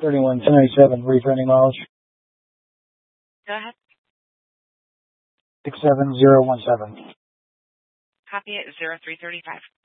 311097, returning mileage. Go ahead. 67017. Copy it, 0335.